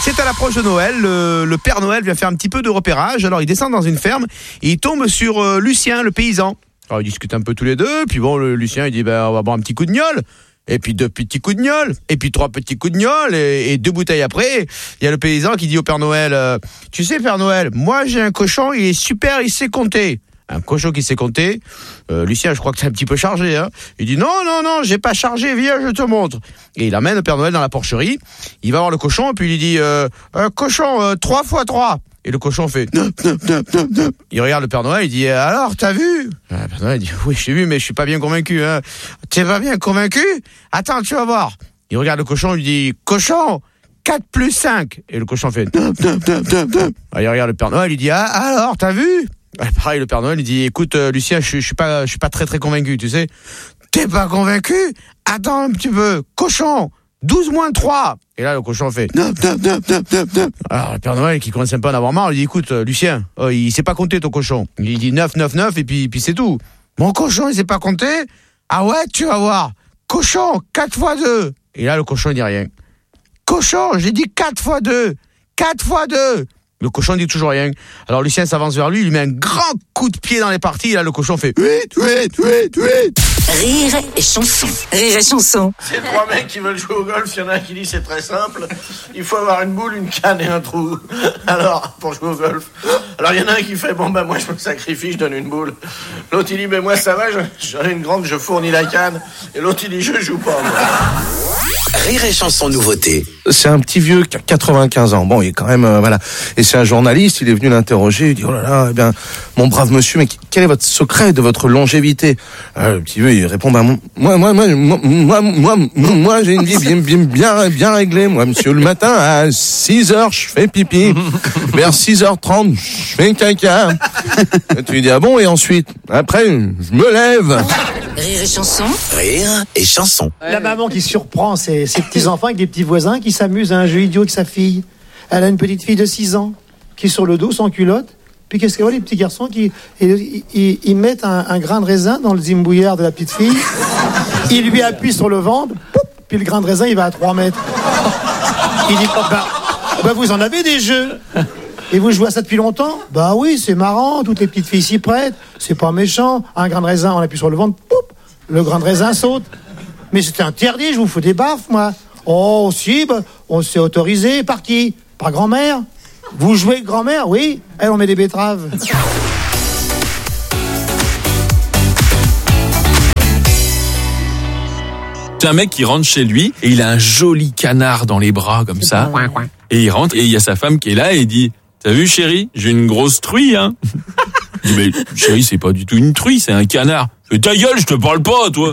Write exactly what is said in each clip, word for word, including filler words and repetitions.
C'est à l'approche de Noël, le, le Père Noël vient faire un petit peu de repérage. Alors il descend dans une ferme et il tombe sur euh, Lucien, le paysan. Alors ils discutent un peu tous les deux, puis bon, le Lucien il dit ben, on va boire un petit coup de gnôle. Et puis deux petits coups de gnôle, et puis trois petits coups de gnôle, et, et deux bouteilles après, il y a le paysan qui dit au Père Noël, euh, tu sais Père Noël, moi j'ai un cochon, il est super, il sait compter. Un cochon qui sait compter, euh, Lucien je crois que c'est un petit peu chargé, hein. Il dit non, non, non, j'ai pas chargé, viens je te montre. Et il amène le Père Noël dans la porcherie, il va voir le cochon, et puis il lui dit, euh, euh, cochon, euh, trois fois trois. Et le cochon fait non, non, non, non, non. Il regarde le Père Noël, il dit alors t'as vu? Le Père Noël dit oui j'ai vu mais je suis pas bien convaincu. Hein. T'es pas bien convaincu? Attends tu vas voir. Il regarde le cochon, il lui dit cochon quatre plus cinq. Et le cochon fait non, non, non, non, non. Il regarde le Père Noël, il dit ah, alors t'as vu? Et pareil le Père Noël il dit écoute euh, Lucien je, je suis pas je suis pas très très convaincu tu sais. T'es pas convaincu? Attends un petit peu cochon douze moins trois. Et là, le cochon fait non, non, non, non, non, non. Alors, le Père Noël, qui commence un peu à en avoir marre, il dit écoute, euh, Lucien, oh, il sait pas compter ton cochon. Il dit neuf, neuf, neuf, et puis, puis c'est tout. Mon cochon, il sait pas compter? Ah ouais, tu vas voir. Cochon, quatre fois deux. Et là, le cochon, il dit rien. Cochon, j'ai dit quatre fois deux. quatre fois deux. Le cochon dit toujours rien. Alors, Lucien s'avance vers lui, il lui met un grand coup de pied dans les parties, et là, le cochon fait huit, huit, huit, huit. Rire et chanson. Rire et chanson. C'est trois mecs qui veulent jouer au golf, il y en a un qui dit c'est très simple, il faut avoir une boule, une canne et un trou. Alors, pour jouer au golf. Alors il y en a un qui fait bon ben moi je me sacrifie, je donne une boule. L'autre il dit ben moi ça va, j'en ai une grande, je fournis la canne. Et l'autre il dit je joue pas moi. Rire et chanson nouveauté. C'est un petit vieux qui a quatre-vingt-quinze ans. Bon, il est quand même euh, voilà. Et c'est un journaliste. Il est venu l'interroger. Il dit oh là là, eh bien, mon brave monsieur, mais quel est votre secret de votre longévité? euh, Le petit vieux, il répond bah moi, moi, moi, moi, moi, moi, moi, j'ai une vie bien, bien, bien, bien réglée. Moi, monsieur, le matin à six heures, je fais pipi. Vers six heures trente, je fais caca. Et tu lui dis ah bon et ensuite, après, je me lève. Rire et chanson. Rire et chanson. La maman qui surprend ses, ses petits-enfants avec des petits voisins qui s'amusent à un jeu idiot avec sa fille. Elle a une petite fille de six ans qui est sur le dos sans culotte. Puis qu'est-ce qu'elle voit, les petits garçons qui ils, ils, ils mettent un, un grain de raisin dans le zimbouillard de la petite fille. Ils lui appuient sur le ventre. Poup, puis le grain de raisin, il va à trois mètres. Il dit bah, bah vous en avez des jeux. Et vous jouez à ça depuis longtemps? Bah oui, c'est marrant, toutes les petites filles s'y prêtent, c'est pas méchant. Un grain de raisin, on appuie sur le ventre, poup, le grain de raisin saute. Mais c'était interdit, je vous fous des baffes, moi. Oh, si, bah, on s'est autorisé. Par qui? Par grand-mère. Vous jouez avec grand-mère? Oui. Elle, on met des betteraves. C'est un mec qui rentre chez lui et il a un joli canard dans les bras comme ça. Et il rentre et il y a sa femme qui est là et il dit t'as vu chérie, j'ai une grosse truie hein. Il dit mais chérie c'est pas du tout une truie, c'est un canard. Mais ta gueule, je te parle pas toi.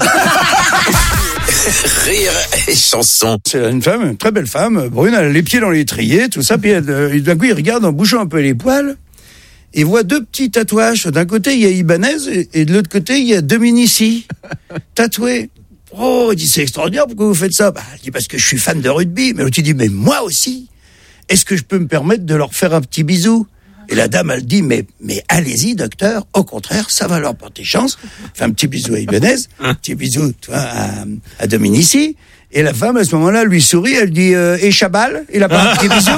Rire et chanson. C'est une femme, une très belle femme, brune, elle a les pieds dans l'étrier, tout ça, puis elle, euh, d'un coup il regarde en bouchant un peu les poils, et voit deux petits tatouages. D'un côté il y a Ibanez et, et de l'autre côté il y a Dominici, tatoués. Oh, il dit c'est extraordinaire, pourquoi vous faites ça? Bah, il dit parce que je suis fan de rugby. Mais l'autre il dit mais moi aussi. Est-ce que je peux me permettre de leur faire un petit bisou? Et la dame elle dit mais mais allez-y docteur, au contraire ça va leur porter chance. Fait un petit bisou à Ibanez, un petit bisou toi à, à Dominici. Et la femme à ce moment-là lui sourit, elle dit euh, et Chabal, il a pas un petit bisou?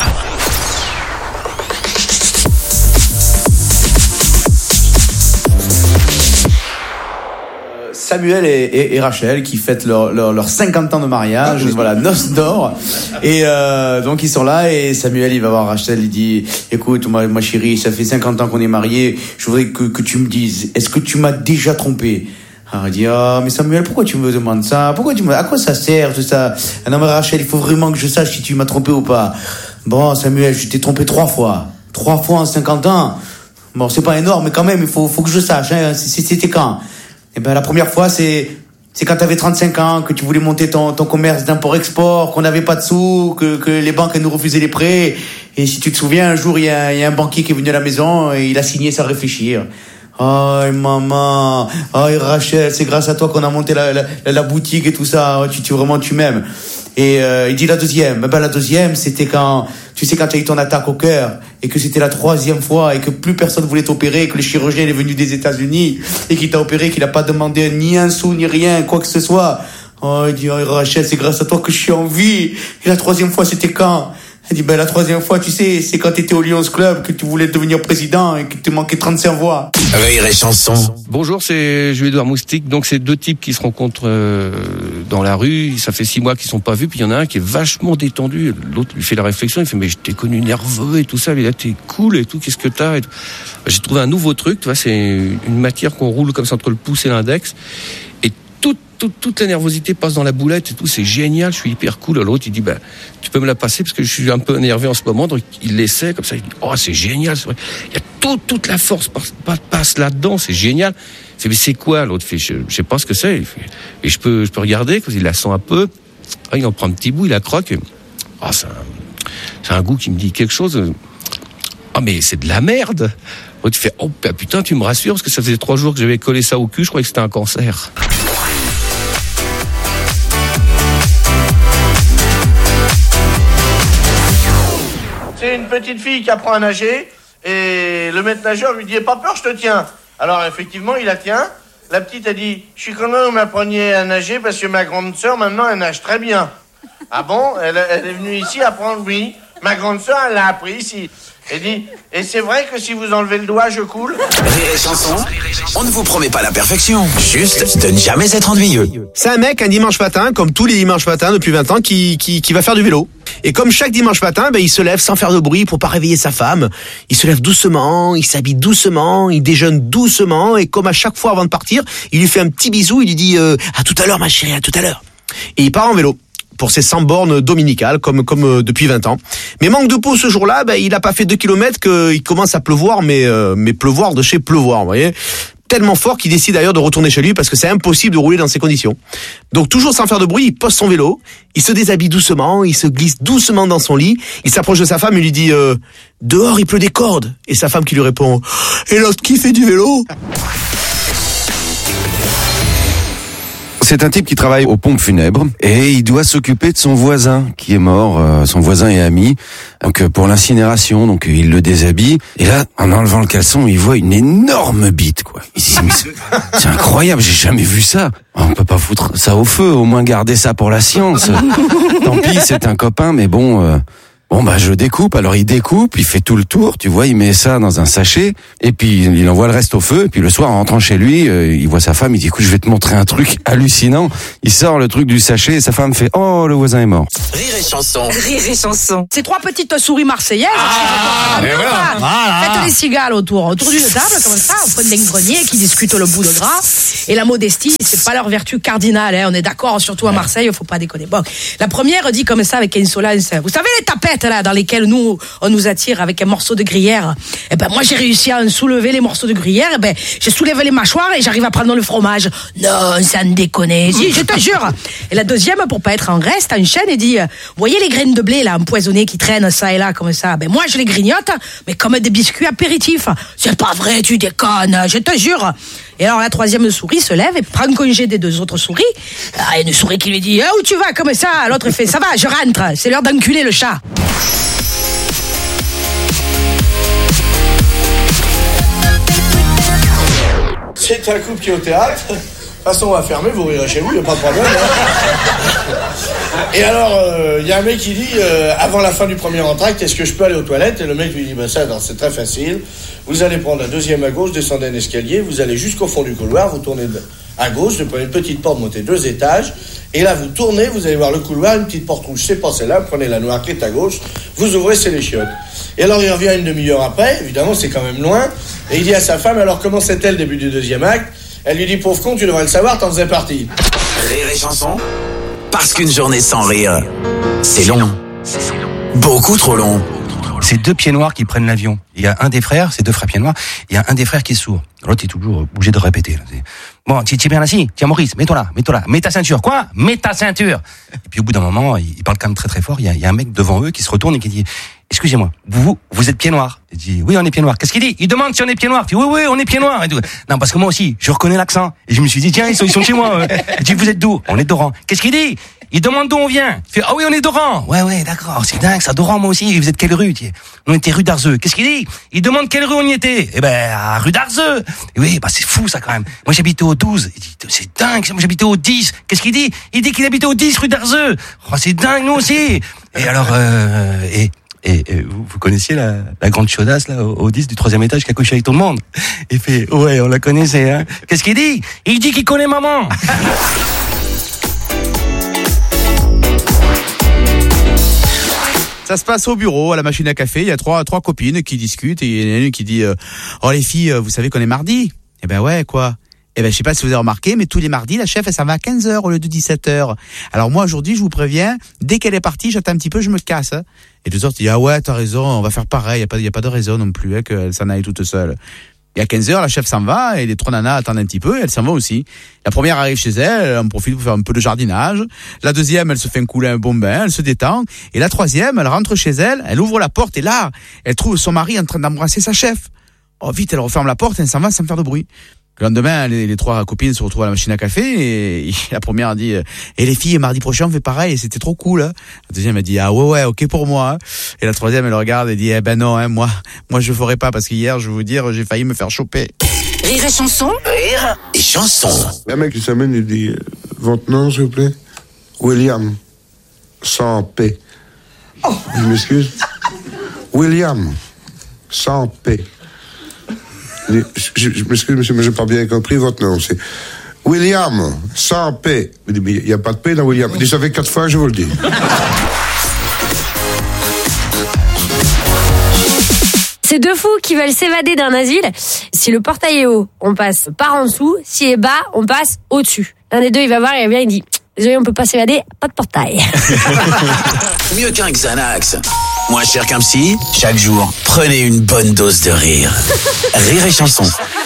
Samuel et, et, et Rachel qui fêtent leurs leur, leur cinquante ans de mariage, ah, voilà, noces d'or. Et euh, donc ils sont là et Samuel il va voir Rachel, il dit écoute ma, ma chérie, ça fait cinquante ans qu'on est mariés, je voudrais que, que tu me dises, est-ce que tu m'as déjà trompé? Alors il dit ah mais Samuel pourquoi tu me demandes ça, pourquoi tu me, à quoi ça sert tout ça? Ah non mais Rachel il faut vraiment que je sache si tu m'as trompé ou pas. Bon Samuel je t'ai trompé trois fois, trois fois en cinquante ans. Bon c'est pas énorme mais quand même il faut, faut que je sache, hein, c'était quand? Eh ben la première fois c'est c'est quand t'avais trente-cinq ans, que tu voulais monter ton ton commerce d'import-export, qu'on n'avait pas de sous, que que les banques elles nous refusaient les prêts. Et si tu te souviens, un jour il y a il y a un banquier qui est venu à la maison et il a signé sans réfléchir. Oh maman, oh Rachel, c'est grâce à toi qu'on a monté la la, la boutique et tout ça. Tu tu vraiment tu m'aimes. Et euh, il dit la deuxième. Ben la deuxième, c'était quand tu sais quand tu as eu ton attaque au cœur et que c'était la troisième fois et que plus personne voulait t'opérer, que le chirurgien est venu des États-Unis et qu'il t'a opéré, qu'il a pas demandé ni un sou ni rien, quoi que ce soit. Oh, il dit oh, Rachel, c'est grâce à toi que je suis en vie. Et la troisième fois, c'était quand? Elle dit, ben, la troisième fois, tu sais, c'est quand t'étais au Lions Club que tu voulais devenir président et que tu manquais trente-cinq voix. Rire et chanson. Bonjour, c'est Jules-Édouard Moustique. Donc, c'est deux types qui se rencontrent euh, dans la rue. Ça fait six mois qu'ils sont pas vus. Puis il y en a un qui est vachement détendu. L'autre lui fait la réflexion. Il fait, mais je t'ai connu nerveux et tout ça. Lui, là, t'es cool et tout. Qu'est-ce que t'as et tout. J'ai trouvé un nouveau truc. Tu vois, c'est une matière qu'on roule comme ça entre le pouce et l'index. Et toute, toute, toute la nervosité passe dans la boulette et tout. C'est génial. Je suis hyper cool. L'autre, il dit, bah, tu peux me la passer parce que je suis un peu énervé en ce moment. Donc, il l'essaie comme ça. Il dit, oh, c'est génial. C'est vrai. Il y a tout, toute la force passe, passe là-dedans. C'est génial. Il fait, mais c'est quoi? L'autre fait, je, je sais pas ce que c'est. Il fait, et je peux, je peux regarder, il la sent un peu. Ah, il en prend un petit bout, il la croque. Ah, oh, c'est un, c'est un goût qui me dit quelque chose. Ah, mais c'est de la merde. L'autre fait, oh, putain, tu me rassures parce que ça faisait trois jours que j'avais collé ça au cul. Je croyais que c'était un cancer. C'est une petite fille qui apprend à nager et le maître nageur lui dit, aie pas peur, je te tiens. Alors effectivement, il la tient. La petite a dit, je suis content que vous m'appreniez à nager parce que ma grande sœur, maintenant, elle nage très bien. Ah bon? Elle, elle est venue ici apprendre, oui. Ma grande sœur, elle l'a appris ici. Elle dit, et c'est vrai que si vous enlevez le doigt, je coule? Rire et chanson, on ne vous promet pas la perfection, juste de ne jamais être ennuyeux. C'est un mec, un dimanche matin, comme tous les dimanches matins depuis vingt ans, qui, qui, qui va faire du vélo. Et comme chaque dimanche matin, ben, il se lève sans faire de bruit pour pas réveiller sa femme. Il se lève doucement, il s'habille doucement, il déjeune doucement, et comme à chaque fois avant de partir, il lui fait un petit bisou, il lui dit euh, « à tout à l'heure ma chérie, à tout à l'heure ». Et il part en vélo pour ses cent bornes dominicales, comme comme euh, depuis vingt ans. Mais manque de peau ce jour-là, ben, il a pas fait deux kilomètres qu'il commence à pleuvoir, mais euh, mais pleuvoir de chez pleuvoir, vous voyez. Tellement fort qu'il décide d'ailleurs de retourner chez lui parce que c'est impossible de rouler dans ces conditions. Donc toujours sans faire de bruit, il pose son vélo, il se déshabille doucement, il se glisse doucement dans son lit, il s'approche de sa femme et lui dit euh, « Dehors il pleut des cordes !» Et sa femme qui lui répond « Et l'autre qui fait du vélo ?» C'est un type qui travaille aux pompes funèbres et il doit s'occuper de son voisin qui est mort, euh, son voisin et ami, donc euh, pour l'incinération. Donc euh, il le déshabille et là, en enlevant le caleçon, il voit une énorme bite, quoi. Il se dit, mais c'est, c'est incroyable, j'ai jamais vu ça. On peut pas foutre ça au feu, au moins garder ça pour la science. Tant pis, c'est un copain, mais bon. Euh, Bon bah je découpe, alors il découpe, il fait tout le tour, tu vois, il met ça dans un sachet, et puis il envoie le reste au feu, et puis le soir en rentrant chez lui, euh, il voit sa femme, il dit écoute je vais te montrer un truc hallucinant, il sort le truc du sachet, et sa femme fait oh le voisin est mort. Rire et chanson. Rire et chanson. Ces trois petites souris marseillaises. Ah, qui voilà. voilà. Faites les cigales autour, autour d'une table, comme ça, au fond d'un grenier, qui discutent le bout de gras. Et la modestie, c'est pas leur vertu cardinale, hein. On est d'accord, surtout à Marseille, faut pas déconner. Bon. La première dit comme ça, avec insolence. Vous savez les tapettes, là, dans lesquelles nous, on nous attire avec un morceau de gruyère. Eh ben, moi, j'ai réussi à en soulever les morceaux de gruyère. Eh ben, je soulève les mâchoires et j'arrive à prendre le fromage. Non, ça ne déconne. Si, je te jure. Et la deuxième, pour pas être en reste, enchaîne et dit, vous voyez les graines de blé, là, empoisonnées qui traînent ça et là, comme ça. Ben, moi, je les grignote, mais comme des biscuits apéritifs. C'est pas vrai, tu déconnes, je te jure. Et alors, la troisième souris se lève et prend congé des deux autres souris. Ah, une souris qui lui dit, ah, où tu vas, comme ça? L'autre fait, ça va, je rentre. C'est l'heure d'enculer le chat. C'est un couple qui est au théâtre. De toute façon, on va fermer, vous rirez chez vous, il n'y a pas de problème. Hein. Et alors, il euh, y a un mec qui dit, euh, avant la fin du premier entracte, est-ce que je peux aller aux toilettes? Et le mec lui dit, bah ça, non, c'est très facile. Vous allez prendre la deuxième à gauche, descendez un escalier, vous allez jusqu'au fond du couloir, vous tournez à gauche, vous prenez une petite porte, montez deux étages, et là, vous tournez, vous allez voir le couloir, une petite porte rouge, c'est pas celle-là, prenez la noire qui est à gauche, vous ouvrez, c'est les chiottes. Et alors, il revient une demi-heure après, évidemment, c'est quand même loin, et il dit à sa femme, alors comment c'était le début du deuxième acte? Elle lui dit, pauvre con, tu devrais le savoir, t'en faisais partie. Rire et chanson, parce qu'une journée sans rire, c'est long. Beaucoup trop long. C'est deux pieds noirs qui prennent l'avion. Il y a un des frères, c'est deux frères pieds noirs, il y a un des frères qui est sourd. L'autre est toujours obligé de répéter. Bon, tu es bien assis? Tiens Maurice, mets-toi là, mets-toi là, mets ta ceinture. Quoi? Mets ta ceinture. Et puis au bout d'un moment, il parle quand même très très fort, il y a, il y a un mec devant eux qui se retourne et qui dit, excusez-moi, vous, vous êtes pieds noirs? Il dit, oui, on est pieds noirs. Qu'est-ce qu'il dit? Il demande si on est pieds noirs. Il dit, oui, oui, on est pieds noirs. Et tout. Non, parce que moi aussi, je reconnais l'accent. Et je me suis dit, tiens, ils sont, ils sont chez moi. Il dit, vous êtes d'où? On est d'Oran. Qu'est-ce qu'il dit? Il demande d'où on vient. Il fait, ah oui, on est d'Oran. Ouais, ouais, d'accord, c'est dingue, ça, d'Oran, moi aussi. Et vous êtes quelle rue? On était rue d'Arzeux. Qu'est-ce qu'il dit? Il demande quelle rue on y était. Eh ben, à rue d'Arzeux. Et oui, bah, c'est fou, ça, quand même. Moi, j'habitais au douze. Il dit, c'est dingue, moi, j'habitais au dix. Qu'est-ce qu'il dit? Il dit qu'il habitait au dix rue d'Arzeux. Oh, c'est dingue, nous aussi. Et alors, euh, et, et, et vous, vous connaissiez la, la grande chaudasse là au, au dix du troisième étage qui a couché avec tout le monde? Il fait, ouais, on la connaissait, hein. Qu'est-ce qu'il dit? Il dit qu'il connaît maman. Ça se passe au bureau, à la machine à café. Il y a trois, trois copines qui discutent et il y en a une qui dit euh, « Oh les filles, vous savez qu'on est mardi ?» Eh ben ouais, quoi. Eh ben je sais pas si vous avez remarqué, mais tous les mardis, la chef, elle s'en va à quinze heures au lieu de dix-sept heures. Alors moi, aujourd'hui, je vous préviens, dès qu'elle est partie, j'attends un petit peu, je me casse. Hein. Et les autres disent « Ah ouais, t'as raison, on va faire pareil. Il y a pas, il y a pas de raison non plus hein, qu'elle s'en aille toute seule. » Et à quinze heures, la chef s'en va et les trois nanas attendent un petit peu et elle s'en va aussi. La première arrive chez elle, elle en profite pour faire un peu de jardinage. La deuxième, elle se fait un couler un bon bain, elle se détend. Et la troisième, elle rentre chez elle, elle ouvre la porte et là, elle trouve son mari en train d'embrasser sa chef. Oh vite, elle referme la porte et elle s'en va sans faire de bruit. Le lendemain, les, les trois copines se retrouvent à la machine à café et, et la première a dit « Et les filles, mardi prochain, on fait pareil et c'était trop cool. Hein. » La deuxième a dit « Ah ouais, ouais, ok pour moi. Hein. » Et la troisième, elle regarde et dit « Eh ben non, hein, moi, moi je ferai pas parce qu'hier, je vais vous dire, j'ai failli me faire choper. » Rire et chanson. Rire et chanson. Un mec qui s'amène, il dit « Votre nom, s'il vous plaît ?»« William. Sans P. » Oh. Je m'excuse. « William. Sans P. » Je, je, je m'excuse, monsieur, mais j'ai pas bien compris votre nom. C'est William, sans P. Il n'y a pas de P dans William. Il dit, ça fait quatre fois, je vous le dis. C'est deux fous qui veulent s'évader d'un asile. Si le portail est haut, on passe par en dessous. S'il est bas, on passe au-dessus. L'un des deux, il va voir, il revient, il dit « Désolé, on peut pas s'évader, pas de portail. » Mieux qu'un Xanax. Moins cher qu'un psy, chaque jour, prenez une bonne dose de rire. Rire et chanson.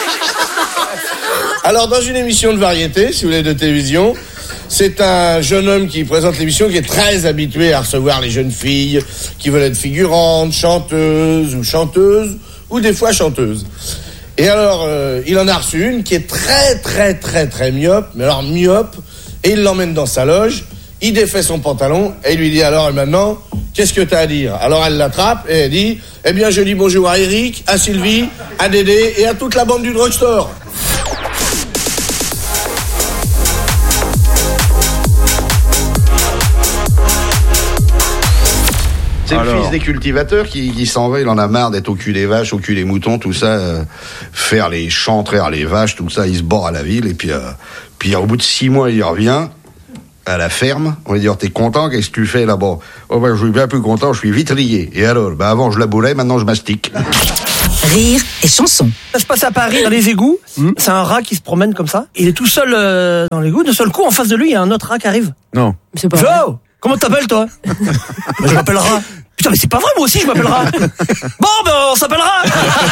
Alors, dans une émission de variété, si vous voulez, de télévision, c'est un jeune homme qui présente l'émission qui est très habitué à recevoir les jeunes filles qui veulent être figurantes, chanteuses ou chanteuses, ou des fois chanteuses. Et alors, euh, il en a reçu une qui est très, très, très, très myope, mais alors myope, et il l'emmène dans sa loge, il défait son pantalon, et il lui dit alors, et maintenant, qu'est-ce que t'as à dire? Alors elle l'attrape, et elle dit, eh bien, je dis bonjour à Eric, à Sylvie, à Dédé, et à toute la bande du drugstore. C'est Alors. le fils des cultivateurs qui, qui s'en va, il en a marre d'être au cul des vaches, au cul des moutons, tout ça, euh, faire les champs, traire les vaches, tout ça, il se barre à la ville, et puis, euh, puis au bout de six mois, il revient à la ferme, on va dire, t'es content, qu'est-ce que tu fais là-bas? Oh ben, je suis bien plus content, je suis vitrier. Et alors, ben avant je laboulais, maintenant je mastique. Rire et chanson. Ça se passe à Paris, dans les égouts. Mmh. C'est un rat qui se promène comme ça. Il est tout seul euh, dans l'égout. De seul coup, en face de lui, il y a un autre rat qui arrive. Non. C'est pas Joe, comment t'appelles, toi? Moi, je m'appelle Rat. Putain, mais c'est pas vrai, moi aussi, je m'appelle Rat. Bon, ben, on s'appellera.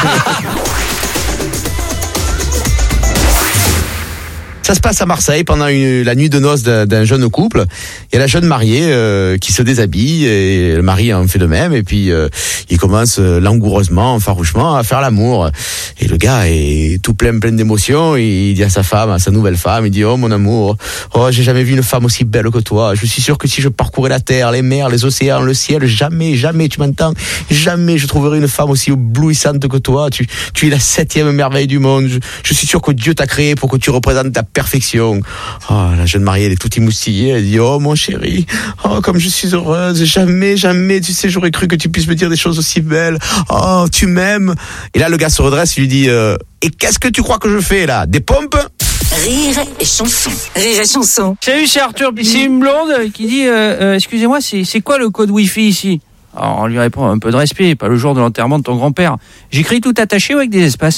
Ça se passe à Marseille pendant une, la nuit de noces d'un, d'un jeune couple. Il y a la jeune mariée euh, qui se déshabille et le mari en fait de même. Et puis euh, il commence euh, langoureusement, farouchement à faire l'amour. Et le gars est tout plein, plein d'émotions. Il dit à sa femme, à sa nouvelle femme, il dit « Oh mon amour, oh j'ai jamais vu une femme aussi belle que toi. Je suis sûr que si je parcourais la terre, les mers, les océans, le ciel, jamais, jamais, tu m'entends, jamais je trouverai une femme aussi éblouissante que toi. Tu, tu es la septième merveille du monde. Je, je suis sûr que Dieu t'a créé pour que tu représentes ta perfection. » Oh, la jeune mariée, elle est toute émoustillée. Elle dit « Oh, mon chéri, oh, comme je suis heureuse. Jamais, jamais, tu sais, j'aurais cru que tu puisses me dire des choses aussi belles. Oh, tu m'aimes. » Et là, le gars se redresse, il lui dit euh, « Et qu'est-ce que tu crois que je fais, là? Des pompes ?» Rire et chanson. Rire et chanson. Salut, c'est Arthur. C'est une blonde qui dit euh, euh, excusez-moi, c'est, c'est quoi le code Wi-Fi ici? Alors, on lui répond un peu de respect, pas le jour de l'enterrement de ton grand-père. J'écris tout attaché ou avec des espaces?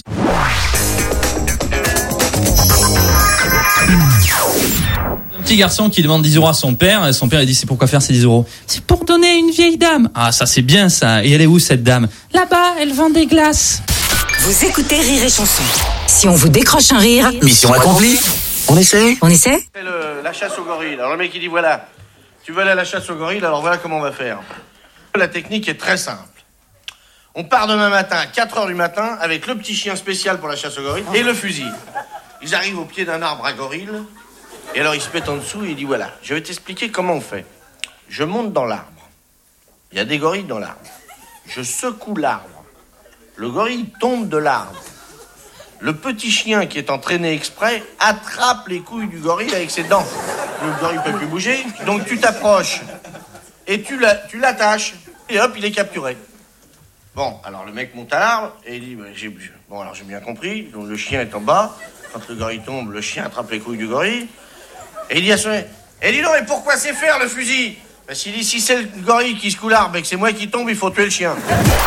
Petit garçon qui demande dix euros à son père, et son père il dit c'est pourquoi faire ces dix euros? C'est pour donner à une vieille dame. Ah ça c'est bien ça, et elle est où cette dame? Là-bas, elle vend des glaces. Vous écoutez Rire et chanson. Si on vous décroche un rire, Mission accomplie. On essaie? On essaie? C'est le- la chasse au gorille. Alors le mec il dit voilà, tu veux aller à la chasse au gorille, alors voilà comment on va faire. La technique est très simple. On part demain matin à quatre heures du matin avec le petit chien spécial pour la chasse au gorille et le fusil. Ils arrivent au pied d'un arbre à gorille. Et alors il se met en dessous et il dit voilà, je vais t'expliquer comment on fait. Je monte dans l'arbre. Il y a des gorilles dans l'arbre. Je secoue l'arbre. Le gorille tombe de l'arbre. Le petit chien qui est entraîné exprès attrape les couilles du gorille avec ses dents. Le gorille ne peut plus bouger, donc tu t'approches. et tu, la, tu l'attaches. Et hop, il est capturé. Bon, alors le mec monte à l'arbre et il dit, bah, j'ai, bon alors j'ai bien compris, donc le chien est en bas, quand le gorille tombe, le chien attrape les couilles du gorille, et il dit à son mec, et dis donc, mais pourquoi c'est faire le fusil? Parce qu'il dit, si c'est le gorille qui se coule l'arbre et que c'est moi qui tombe, il faut tuer le chien.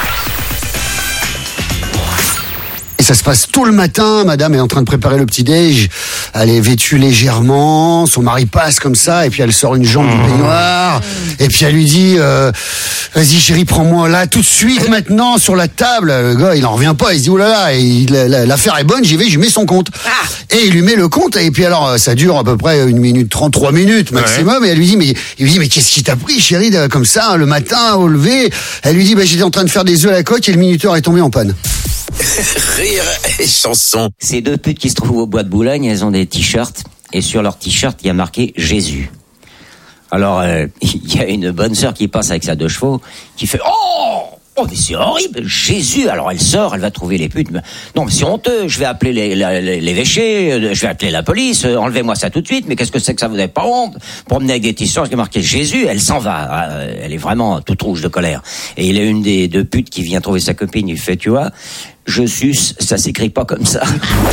Et ça se passe tôt le matin, madame est en train de préparer le petit-déj, elle est vêtue légèrement, son mari passe comme ça, et puis elle sort une jambe du peignoir, et puis elle lui dit, euh, vas-y chérie, prends-moi là, tout de suite, maintenant, sur la table. Le gars, il en revient pas, il se dit, oh là là, et il, l'affaire est bonne, j'y vais, je lui mets son compte. Et il lui met le compte, et puis alors, ça dure à peu près une minute trente, trois minutes maximum, ouais. Et elle lui dit, mais, il lui dit, mais qu'est-ce qui t'a pris, chérie, de, comme ça, le matin, au lever? Elle lui dit, bah, j'étais en train de faire des œufs à la coque, et le minuteur est tombé en panne. Rire et chanson. Ces deux putes qui se trouvent au bois de Boulogne, elles ont des t-shirts, et sur leur t-shirt, il y a marqué Jésus. Alors, il euh, y a une bonne sœur qui passe avec sa deux chevaux, qui fait « Oh, oh mais c'est horrible, Jésus !» Alors elle sort, elle va trouver les putes. Non, mais c'est honteux, je vais appeler les, les, les l'évêché, je vais appeler la police, enlevez-moi ça tout de suite, mais qu'est-ce que c'est que ça, vous n'avez pas honte? Promener avec des t-shirts qui est marqué Jésus, elle s'en va, elle est vraiment toute rouge de colère. Et il y a une des deux putes qui vient trouver sa copine, il fait « Tu vois, je suce, ça s'écrit pas comme ça. »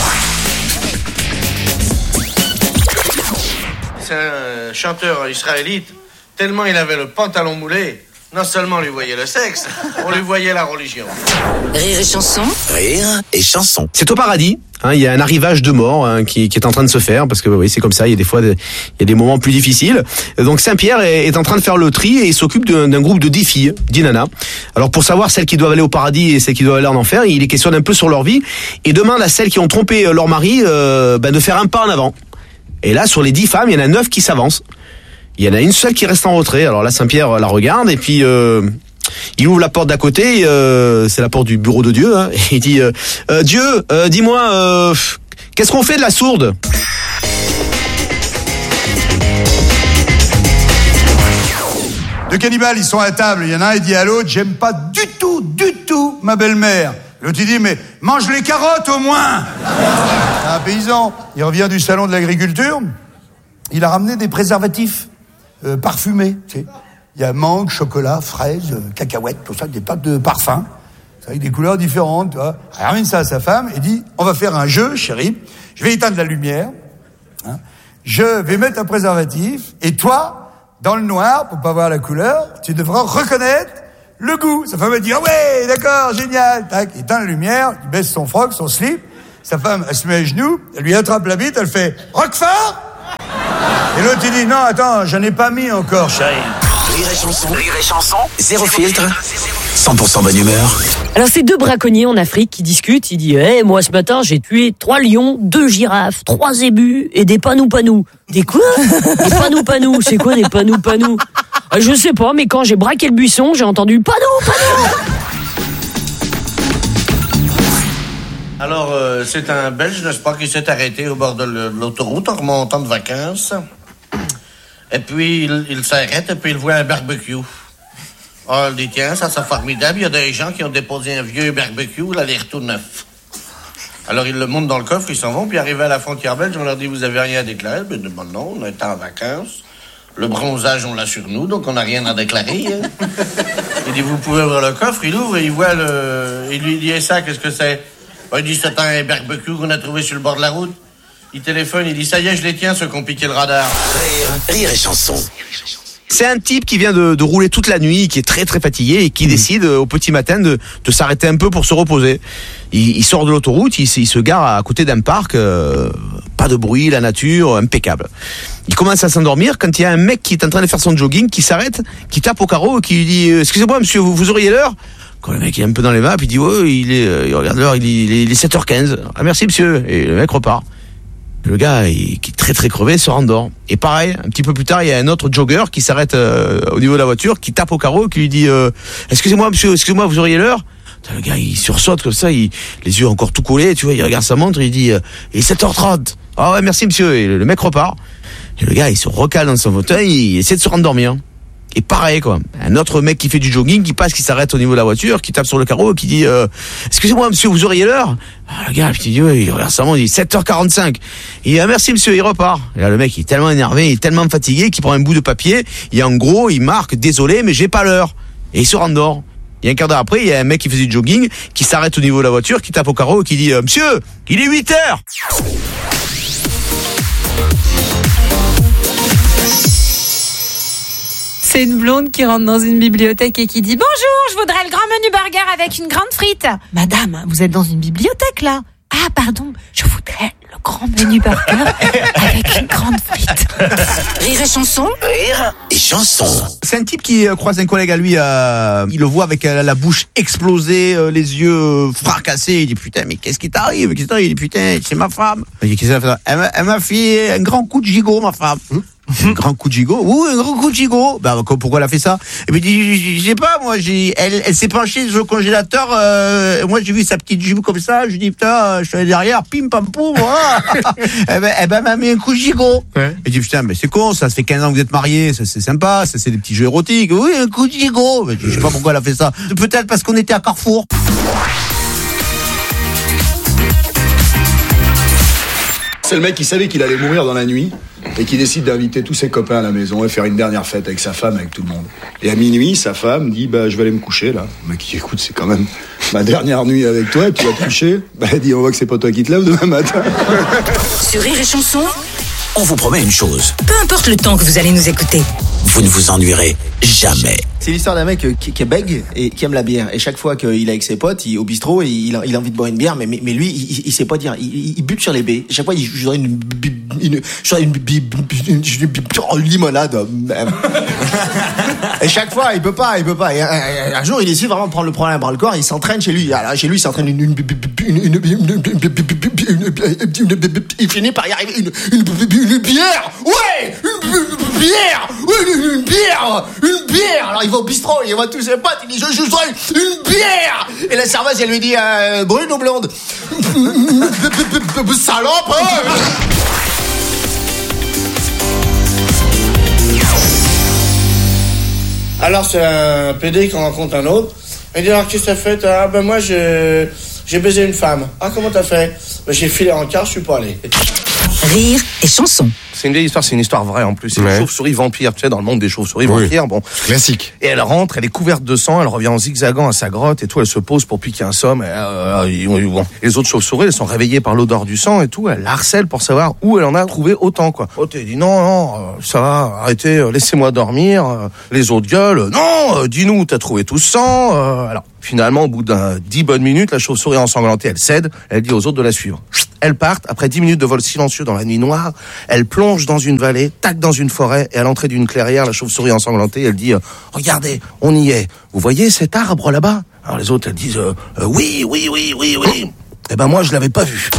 C'est un chanteur israélite, tellement il avait le pantalon moulé, non seulement on lui voyait le sexe, on lui voyait la religion. Rire et chanson. Rire et chanson. C'est au paradis. Hein, il y a un arrivage de mort hein, qui, qui est en train de se faire parce que oui, c'est comme ça. Il y a des fois, des, il y a des moments plus difficiles. Donc Saint-Pierre est, est en train de faire le tri et il s'occupe d'un, d'un groupe de dix filles, dix nanas. Alors pour savoir celles qui doivent aller au paradis et celles qui doivent aller en enfer, il les questionne un peu sur leur vie et demande à celles qui ont trompé leur mari euh, ben, de faire un pas en avant. Et là, sur les dix femmes, il y en a neuf qui s'avancent. Il y en a une seule qui reste en retrait. Alors là, Saint-Pierre la regarde et puis euh, il ouvre la porte d'à côté. Euh, c'est la porte du bureau de Dieu. Hein, et il dit euh, euh, Dieu, euh, dis-moi, euh, qu'est-ce qu'on fait de la sourde? Deux cannibales, ils sont à table. Il y en a un, il dit à l'autre, j'aime pas du tout, du tout ma belle-mère. L'autre, il dit, mais mange les carottes au moins. Un paysan, il revient du salon de l'agriculture. Il a ramené des préservatifs euh, parfumés. Tu sais. Il y a mangue, chocolat, fraise, euh, cacahuètes, tout ça, des pâtes de parfum. Avec des couleurs différentes, tu vois. Il ramène ça à sa femme et dit, on va faire un jeu, chérie. Je vais éteindre la lumière. Hein. Je vais mettre un préservatif. Et toi, dans le noir, pour pas voir la couleur, tu devras reconnaître le goût. Sa femme va dire, ah ouais, d'accord, génial. Tac, il éteint la lumière, il baisse son froc, son slip. Sa femme, elle se met à genoux, elle lui attrape la bite, elle fait, Roquefort! Et l'autre, il dit, non, attends, j'en ai pas mis encore, chérie. Rire et chanson. Rire et chanson. Zéro filtre. cent pour cent bonne humeur. Alors, c'est deux braconniers en Afrique qui discutent. Il dit, eh, hey, moi, ce matin, j'ai tué trois lions, deux girafes, trois zébus et des panou-panou. Des quoi? Des panou-panou. C'est quoi des panou-panou? euh, Je sais pas, mais quand j'ai braqué le buisson, j'ai entendu panou-panou. Alors, euh, c'est un Belge, n'est-ce pas, qui s'est arrêté au bord de l'autoroute en remontant de vacances. Et puis, il, il s'arrête et puis il voit un barbecue. Oh, il dit, tiens, ça c'est formidable, il y a des gens qui ont déposé un vieux barbecue, il a l'air tout neuf. Alors, ils le montent dans le coffre, ils s'en vont, puis arrivés à la frontière belge, on leur dit, vous avez rien à déclarer? Ben, bon, non, on est en vacances. Le bronzage, on l'a sur nous, donc on n'a rien à déclarer. Hein. Il dit, vous pouvez ouvrir le coffre, il ouvre et il voit le... Il lui dit, et ça, qu'est-ce que c'est? Ben, il dit, c'est un barbecue qu'on a trouvé sur le bord de la route. Il téléphone, il dit, ça y est, je les tiens, ceux qui ont piqué le radar. Rire, rire et chanson. C'est un type qui vient de, de rouler toute la nuit, qui est très très fatigué et qui mmh. décide euh, au petit matin de, de s'arrêter un peu pour se reposer. Il, il sort de l'autoroute, il, il se gare à côté d'un parc, euh, pas de bruit, la nature, impeccable. Il commence à s'endormir quand il y a un mec qui est en train de faire son jogging, qui s'arrête, qui tape au carreau et qui lui dit « Excusez-moi monsieur, vous, vous auriez l'heure ?» Quand le mec est un peu dans les maps, il dit « Ouais, il est, euh, il regarde l'heure, il, il, il est sept heures quinze. »« Ah merci monsieur !» Et le mec repart. Le gars, il, qui est très très crevé, se rendort. Et pareil, un petit peu plus tard, il y a un autre jogger qui s'arrête euh, au niveau de la voiture, qui tape au carreau, qui lui dit euh, « Excusez-moi monsieur, excusez-moi, vous auriez l'heure ?» Le gars, il sursaute comme ça, il, les yeux encore tout collés, tu vois, il regarde sa montre, il dit euh, « Il est sept heures trente. »« Ah ouais, merci monsieur. » Et le, le mec repart. Et le gars, il se recale dans son fauteuil, il essaie de se rendormir. Et pareil, quoi. Un autre mec qui fait du jogging, qui passe, qui s'arrête au niveau de la voiture, qui tape sur le carreau, qui dit euh, excusez-moi, monsieur, vous auriez l'heure? Ah, le gars, il dit, oui, il regarde ça, il dit sept heures quarante-cinq. Il dit, ah, merci, monsieur, il repart. Et là, le mec, il est tellement énervé, il est tellement fatigué, qu'il prend un bout de papier, et en gros, il marque, désolé, mais j'ai pas l'heure. Et il se rendort. Et un quart d'heure après, il y a un mec qui faisait du jogging, qui s'arrête au niveau de la voiture, qui tape au carreau, et qui dit, euh, monsieur, il est huit heures. C'est une blonde qui rentre dans une bibliothèque et qui dit « Bonjour, je voudrais le grand menu burger avec une grande frite. »« Madame, vous êtes dans une bibliothèque, là ?»« Ah, pardon, je voudrais le grand menu burger avec une grande frite. » Rire et chanson. Rire et chanson. C'est un type qui euh, croise un collègue à lui, euh, il le voit avec euh, la bouche explosée, euh, les yeux euh, fracassés. Il dit putain, mais qu'est-ce qui t'arrive? Qu'est-ce qui t'arrive? Il dit putain, c'est ma femme. Il dit qu'est-ce qu'elle a fait? Elle m'a, elle m'a fait un grand coup de gigot, ma femme. Hum? Un grand coup de gigot? Oui, un grand coup de gigot. Bah, pourquoi elle a fait ça? Et puis, il dit, je sais pas, moi, j'ai, elle, elle s'est penchée sur le congélateur, euh, moi, j'ai vu sa petite jupe comme ça, je dis, putain, je suis allé derrière, pim, pam, poum, voilà. Eh ben, eh ben, elle m'a mis un coup de gigot. Ouais. Et je dis, putain, mais c'est con, ça, ça fait quinze ans que vous êtes mariés, ça, c'est sympa, ça, c'est des petits jeux érotiques. Oui, un coup de gigot. Je sais pas pourquoi elle a fait ça. Peut-être parce qu'on était à Carrefour. C'est le mec qui savait qu'il allait mourir dans la nuit et qui décide d'inviter tous ses copains à la maison et faire une dernière fête avec sa femme, avec tout le monde. Et à minuit, sa femme dit bah je vais aller me coucher là. Le mec dit écoute, c'est quand même ma dernière nuit avec toi, tu vas te coucher. Bah elle dit on voit que c'est pas toi qui te lèves demain matin. Sur Rire et Chanson, On vous promet une chose, peu importe le temps que vous allez nous écouter. vous ne vous ennuierez jamais. C'est l'histoire d'un mec qui, qui est bègue et qui aime la bière. Et chaque fois qu'il est avec ses potes, il, au bistrot, et il, a, il a envie de boire une bière, mais, mais, mais lui, il, il sait pas dire. Il, il bute sur les baies. Chaque fois, il joue une, une, une, une, une, une limonade. Et chaque fois, il peut pas, il peut pas. Et un, un jour, il décide vraiment de prendre le problème à bras le corps. Il s'entraîne chez lui. Alors, chez lui, il s'entraîne une, une, une, il finit par y arriver. Une, une, une bière. Ouais, une, une bière. Ouais, une, une bière. Une bière. Alors, il va au bistrot, il voit tous ses potes, il dit je je voudrais une bière. Et la serveuse elle lui dit euh, brune ou blonde? Salope. Alors c'est un pédé qui rencontre un autre. Il dit alors qu'est-ce que t'as fait? Ah ben moi j'ai j'ai baisé une femme. Ah comment t'as fait? Ben j'ai filé en quart, je suis pas allé. Rire et chanson. C'est une vieille histoire, c'est une histoire vraie en plus. C'est Ouais. une chauve-souris vampire, tu sais, dans le monde des chauves-souris Oui. vampires. Bon, Classique. et elle rentre, elle est couverte de sang, elle revient en zigzagant à sa grotte et tout, elle se pose pour piquer un somme. Et, euh, et, et, bon. Les autres chauves-souris, elles sont réveillées par l'odeur du sang et tout, elle la harcèle pour savoir où elle en a trouvé autant, quoi. L'autre, elle dit non, non, euh, ça va, arrêtez, euh, laissez-moi dormir. Euh, les autres gueulent, non, euh, dis-nous où t'as trouvé tout ce sang. Euh, alors, finalement, au bout d'un dix bonnes minutes, la chauve-souris ensanglantée, elle cède, elle dit aux autres de la suivre. Elles partent, après dix minutes de vol silencieux dans la nuit noire, elle plonge dans une vallée, tac dans une forêt, et à l'entrée d'une clairière, la chauve-souris ensanglantée, elle dit euh, regardez, on y est. Vous voyez cet arbre là-bas? Alors les autres, elles disent euh, euh, oui, oui, oui, oui, oui. Eh ben moi, je l'avais pas vu.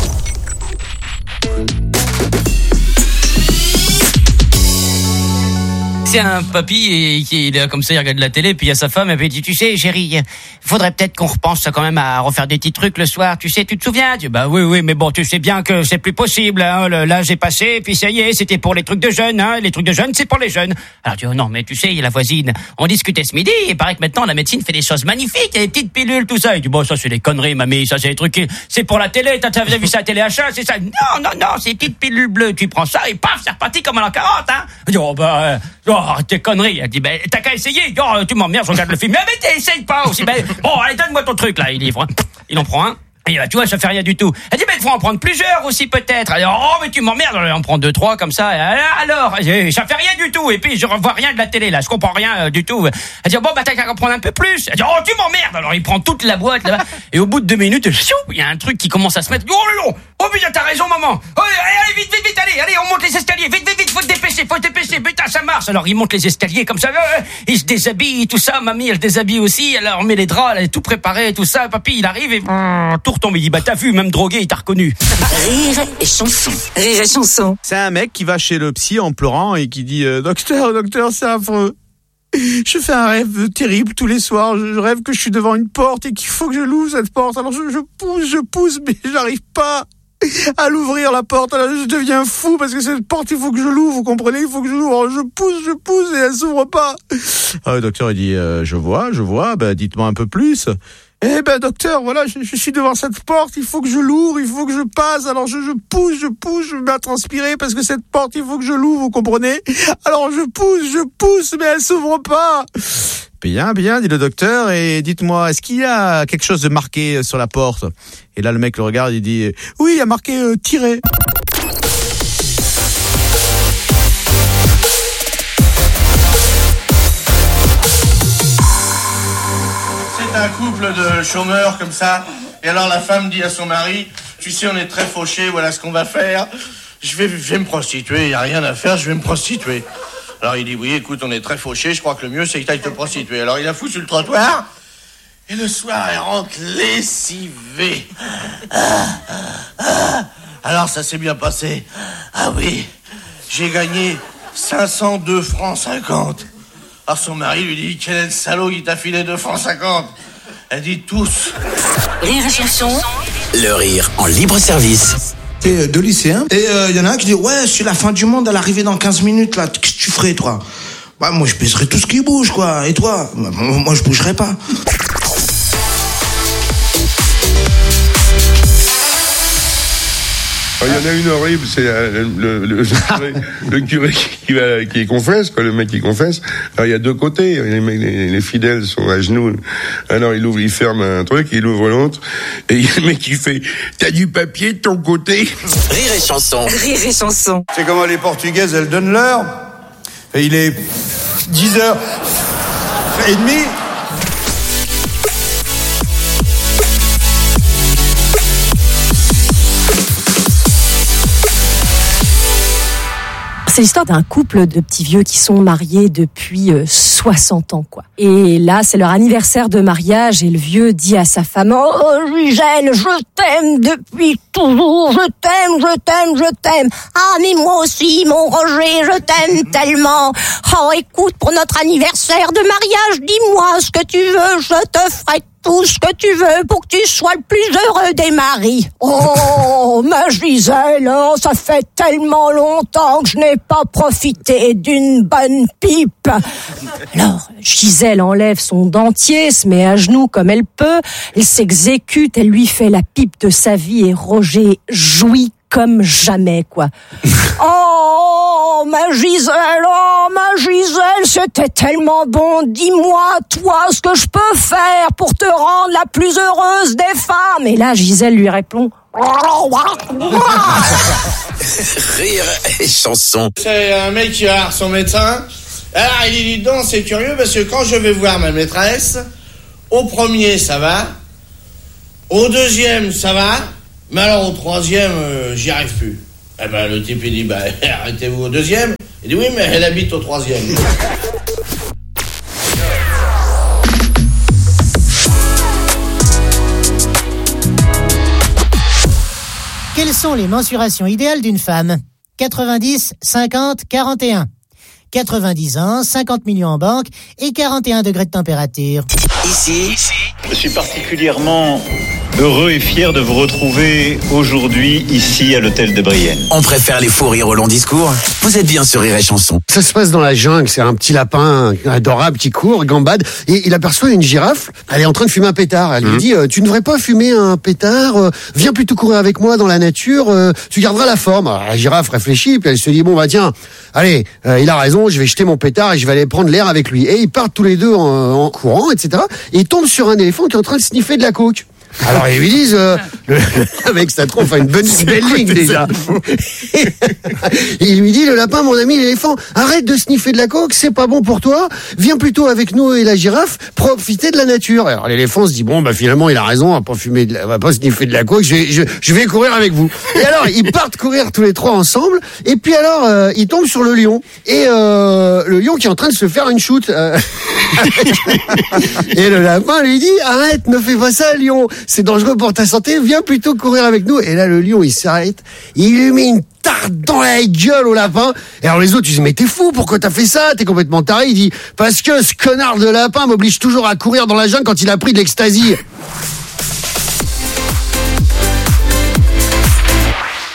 C'est un papy et qui il est comme ça, il regarde la télé, puis il y a sa femme, et puis il dit, tu sais, chérie, faudrait peut-être qu'on repense quand même à refaire des petits trucs le soir, tu sais, tu te souviens? Tu dis, bah oui, oui, mais bon, tu sais bien que c'est plus possible, hein, le- l'âge est passé, et puis ça y est, c'était pour les trucs de jeunes, hein, les trucs de jeunes, c'est pour les jeunes. Alors tu dis, oh non, mais tu sais, il y a la voisine, on discutait ce midi, et il paraît que maintenant la médecine fait des choses magnifiques, il y a des petites pilules, tout ça. Il dit, bon, ça c'est des conneries, mamie, ça c'est des trucs, qui- c'est pour la télé, t'as t'as vu ça à la télé achat, c'est ça? Non, non, non, c'est des petites pilules bleues, tu prends ça, et paf, c'est reparti comme à l'an quarante, hein. Il dit, oh bah, euh, oh, arrête tes conneries. Elle dit, ben, t'as qu'à essayer. Oh, tu m'emmerdes, je regarde le film. Mais, mais t'essayes pas aussi. Ben, bon, allez, donne-moi ton truc, là. Il livre. Il en prend un. Et bah, tu vois, ça fait rien du tout. Elle dit, mais il faut en prendre plusieurs aussi, peut-être. Elle dit, oh, mais tu m'emmerdes. Elle en prend deux, trois, comme ça. Et alors, eh, ça fait rien du tout. Et puis, je revois rien de la télé, là. Je comprends rien euh, du tout. Elle dit, bon, bah, t'as qu'à en prendre un peu plus. Elle dit, oh, tu m'emmerdes. Alors, il prend toute la boîte, là-bas. Et au bout de deux minutes, chou, il y a un truc qui commence à se mettre. Oh, là, là. Oh, putain, t'as raison, maman. Oh, allez, allez, vite, vite, vite, allez, allez, on monte les escaliers. Vite, vite, vite, faut te dépêcher, faut te dépêcher. Putain, ça marche. Alors, il monte les escaliers comme ça. Euh, il se déshabille, tout ça. Mamie, elle se déshabille aussi. Elle remet les draps, elle est tout préparée, tout ça. Papy, il arrive et hum, tout retombe. Il dit, bah, t'as vu, même drogué, il t'a reconnu. Rire et chanson. Rire et chanson. C'est un mec qui va chez le psy en pleurant et qui dit euh, docteur, docteur, c'est affreux. Je fais un rêve terrible tous les soirs. Je rêve que je suis devant une porte et qu'il faut que je l'ouvre cette porte. Alors je, je pousse, je pousse, mais j'arrive pas. à l'ouvrir la porte. Alors, je deviens fou parce que cette porte, il faut que je l'ouvre, vous comprenez, il faut que je l'ouvre. Alors, je pousse, je pousse et elle s'ouvre pas. Alors, le docteur il dit, euh, je vois, je vois, ben dites-moi un peu plus. Eh ben docteur, voilà, je, je suis devant cette porte, il faut que je l'ouvre, il faut que je passe. Alors je, je pousse, je pousse, je me mets à transpirer parce que cette porte, il faut que je l'ouvre, vous comprenez? Alors je pousse, je pousse, mais elle s'ouvre pas. Bien, bien, dit le docteur, et dites-moi, est-ce qu'il y a quelque chose de marqué sur la porte? Et là le mec le regarde, il dit, oui, il y a marqué euh, tiré. Un couple de chômeurs comme ça, et alors la femme dit à son mari, tu sais, on est très fauchés, voilà ce qu'on va faire, je vais, je vais me prostituer, il n'y a rien à faire, je vais me prostituer. Alors il dit, oui, écoute, on est très fauchés, je crois que le mieux c'est que tu ailles te prostituer. Alors il a foutu sur le trottoir, et le soir elle rentre lessivée. Ah, ah, ah. Alors ça s'est bien passé. Ah oui, j'ai gagné cinq cent deux francs cinquante. Alors son mari lui dit, quel est le salaud qui t'a filé deux francs cinquante? Elle dit tous. Rire et chanson. Le rire en libre service. C'est deux lycéens. Et il euh, y en a un qui dit, ouais, c'est la fin du monde à l'arrivée dans quinze minutes, là. Qu'est-ce que tu ferais, toi? Bah, moi, je baiserais tout ce qui bouge, quoi. Et toi? Bah, moi, je bougerais pas. Il y en a une horrible, c'est le, le, le, curé, le curé qui, va, qui confesse, quoi, le mec qui confesse. Alors il y a deux côtés, les, les, les fidèles sont à genoux. Alors il ouvre, il ferme un truc, il ouvre l'autre, et il y a le mec qui fait, t'as du papier de ton côté? Rire et chanson. Rire et chanson. C'est comment les Portugaises, elles donnent l'heure. Et il est dix heures et demie. C'est l'histoire d'un couple de petits vieux qui sont mariés depuis euh, soixante ans, quoi. Et là, c'est leur anniversaire de mariage et le vieux dit à sa femme, « Oh, Gisèle, je t'aime depuis toujours, je t'aime, je t'aime, je t'aime. Ah, mais moi aussi, mon Roger, je t'aime tellement. Oh, écoute, pour notre anniversaire de mariage, dis-moi ce que tu veux, je te ferai tout ce que tu veux pour que tu sois le plus heureux des maris. » Oh, ma Gisèle, oh, ça fait tellement longtemps que je n'ai pas profité d'une bonne pipe. Alors, Gisèle enlève son dentier, se met à genoux comme elle peut, elle s'exécute, elle lui fait la pipe de sa vie et Roger jouit comme jamais, quoi. Oh, ma Gisèle, oh, ma Gisèle, c'était tellement bon. Dis-moi, toi, ce que je peux faire pour te rendre la plus heureuse des femmes. Et là, Gisèle lui répond, Rire et chanson. C'est un mec qui va voir son médecin. Alors il dit, dis donc, c'est curieux parce que quand je vais voir ma maîtresse, au premier ça va, au deuxième ça va, mais alors au troisième euh, j'y arrive plus. Eh ben le type il dit, bah arrêtez-vous au deuxième. Il dit, oui mais elle habite au troisième. Quelles sont les mensurations idéales d'une femme? quatre-vingt-dix, cinquante, quarante et un. quatre-vingt-dix ans, cinquante millions en banque et quarante et un degrés de température. Ici, je suis particulièrement heureux et fier de vous retrouver aujourd'hui ici à l'hôtel de Brienne. On préfère les fous rires au long discours. Vous êtes bien sur Rire et Chanson. Ça se passe dans la jungle, c'est un petit lapin adorable qui court, gambade, et il aperçoit une girafe, elle est en train de fumer un pétard. Elle mmh. lui dit, euh, tu ne devrais pas fumer un pétard, euh, viens plutôt courir avec moi dans la nature, euh, tu garderas la forme. Alors, la girafe réfléchit, puis elle se dit, bon bah tiens, allez, euh, il a raison, je vais jeter mon pétard et je vais aller prendre l'air avec lui. Et ils partent tous les deux en, en courant, et cetera. Et ils tombent sur un éléphant qui est en train de sniffer de la coke. Alors ils lui disent, euh, le, avec sa tronche, une bonne belle ligne déjà. Et il lui dit, le lapin, mon ami l'éléphant, arrête de sniffer de la coke, c'est pas bon pour toi, viens plutôt avec nous et la girafe, profiter de la nature. Alors l'éléphant se dit, bon bah finalement il a raison, on va pas fumer, de la, on va pas sniffer de la coke, je, je, je vais courir avec vous. Et alors ils partent courir tous les trois ensemble, et puis alors euh, ils tombent sur le lion, et euh, le lion qui est en train de se faire une shoot. Euh, et le lapin lui dit, arrête, ne fais pas ça lion, c'est dangereux pour ta santé, viens plutôt courir avec nous. Et là, le lion, il s'arrête, il lui met une tarte dans la gueule au lapin. Et alors les autres, ils disent, mais t'es fou, pourquoi t'as fait ça? T'es complètement taré. Il dit, parce que ce connard de lapin m'oblige toujours à courir dans la jungle quand il a pris de l'ecstasy.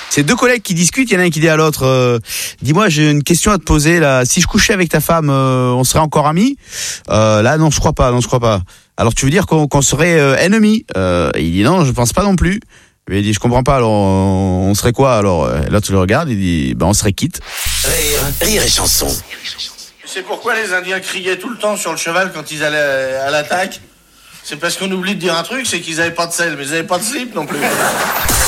C'est deux collègues qui discutent, il y en a un qui dit à l'autre euh, dis-moi, j'ai une question à te poser là, si je couchais avec ta femme, euh, on serait encore amis? euh, Là non, je crois pas, non je crois pas. Alors tu veux dire qu'on, qu'on serait euh, ennemis? euh, Il dit non, je pense pas non plus. Il dit je comprends pas, alors on serait quoi alors? Là tu le regardes, il dit ben on serait quitte. Rire, rire et chanson. Tu sais pourquoi les Indiens criaient tout le temps sur le cheval quand ils allaient à l'attaque? C'est parce qu'on oublie de dire un truc, c'est qu'ils avaient pas de selle, mais ils avaient pas de slip non plus.